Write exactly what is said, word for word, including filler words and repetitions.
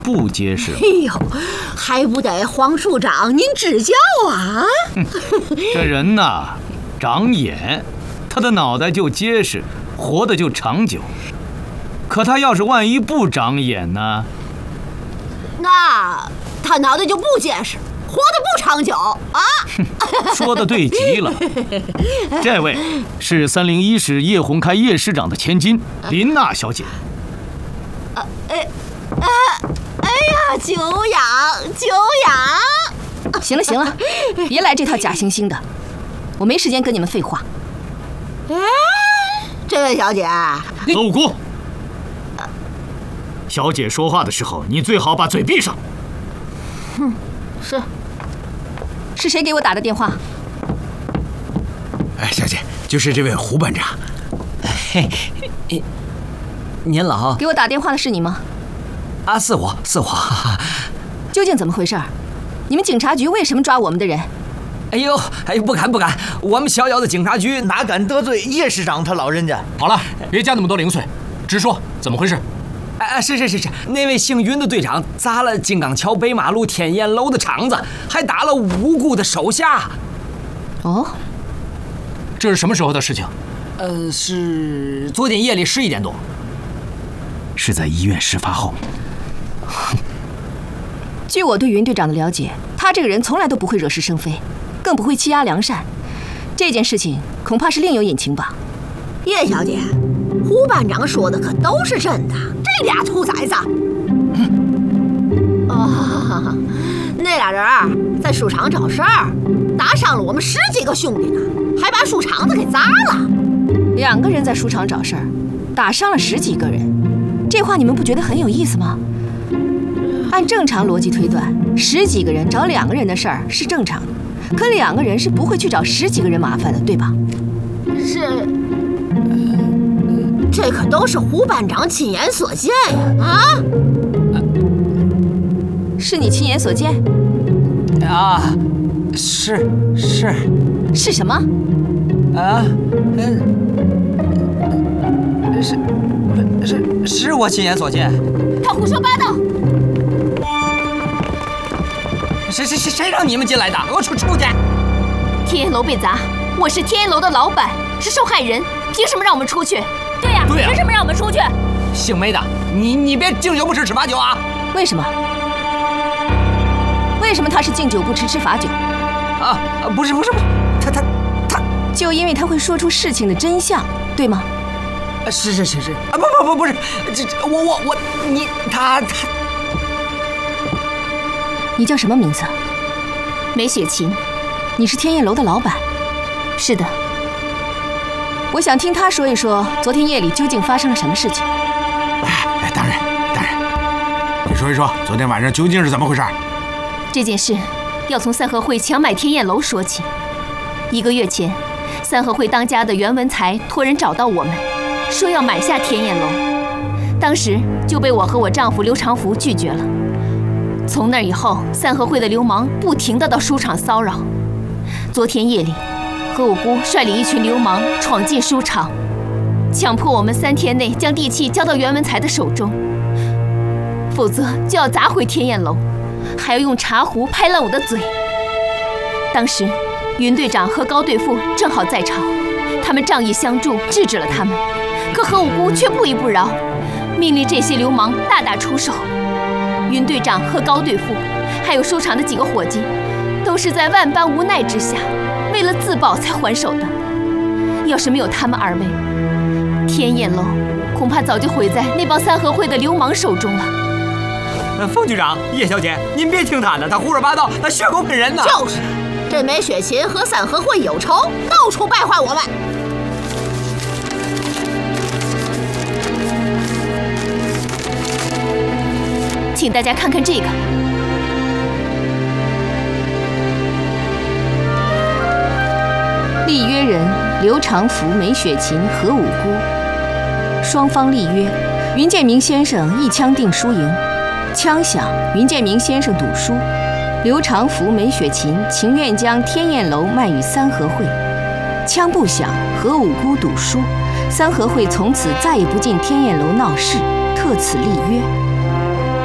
不结实。 哎呦，还不得黄处长您指教啊！ 这人呐，长眼，他的脑袋就结实，活得就长久。可他要是万一不长眼呢？ 那他脑袋就不结实，活得不长久啊！ 说得对极了。这位是三零一室叶洪开叶师长的千金林娜小姐。 啊哎啊哎呀，久仰久仰！ 行了行了，别来这套假惺惺的，我没时间跟你们废话。 哎，这位小姐， 老郭，小姐说话的时候，你最好把嘴闭上。 哼，是。 是谁给我打的电话？ 哎，小姐，就是这位胡班长。 嘿，您老给我打电话的是你吗？ 啊，是我是我。 究竟怎么回事？你们警察局为什么抓我们的人？ 哎呦，哎，不敢不敢，我们逍遥的警察局哪敢得罪叶师长他老人家。 好了，别加那么多零碎，直说怎么回事。 哎，是是是是，那位姓云的队长砸了金刚桥北马路天燕楼的场子，还打了无辜的手下。 哦， 这是什么时候的事情？ 呃，是昨天夜里十一点多。 是在医院事发后。 据我对云队长的了解，他这个人从来都不会惹是生非，更不会欺压良善。这件事情恐怕是另有隐情吧。 叶小姐，胡班长说的可都是真的。这俩兔崽子，哦，那俩人在书场找事儿，打伤了我们十几个兄弟呢，还把书场子给砸了。 两个人在书场找事儿，打伤了十几个人，这话你们不觉得很有意思吗？按正常逻辑推断，十几个人找两个人的事儿是正常的，可两个人是不会去找十几个人麻烦的，对吧？ 是。这可都是胡班长亲眼所见呀！啊， 是你亲眼所见？ 啊，是是是什么？ 啊，嗯，是是是我亲眼所见。 他胡说八道！ 谁谁谁谁让你们进来的？给我出出去！ 天燕楼被砸，我是天燕楼的老板，是受害人，凭什么让我们出去？对呀、啊，凭什么让我们出去？ 姓梅的，你你别敬酒不吃吃罚酒啊！ 为什么？为什么他是敬酒不吃吃罚酒？ 啊，不是不是不是，他他他， 就因为他会说出事情的真相，对吗？ 是是是是，啊不不不不是，这这我我我你他他， 你叫什么名字？ 梅雪琴。 你是天燕楼的老板？ 是的。 我想听他说一说昨天夜里究竟发生了什么事情。 哎，当然当然，你说一说昨天晚上究竟是怎么回事？ 这件事要从三合会强买天燕楼说起。一个月前，三合会当家的袁文才托人找到我们，说要买下天燕楼，当时就被我和我丈夫刘长福拒绝了。从那以后，三合会的流氓不停地到书场骚扰。昨天夜里，何五姑率领一群流氓闯进书场，强迫我们三天内将地契交到袁文才的手中，否则就要砸毁天燕楼，还要用茶壶拍烂我的嘴。当时云队长和高队副正好在场，他们仗义相助，制止了他们。可何五姑却不依不饶，命令这些流氓大打出手。云队长和高队副，还有书场的几个伙计，都是在万般无奈之下，为了自保才还手的。要是没有他们二位，天燕楼恐怕早就毁在那帮三合会的流氓手中了。 冯局长，叶小姐，您别听他的，他胡说八道，他血口喷人呢。 就是，这梅雪琴和三合会有仇，到处败坏我们。 请大家看看这个。 立约人刘长福、梅雪琴、何五姑，双方立约，云建明先生一枪定输赢。枪响，云建明先生赌输，刘长福、梅雪琴情愿将天燕楼卖与三合会。枪不响，何五姑赌输，三合会从此再也不进天燕楼闹事，特此立约。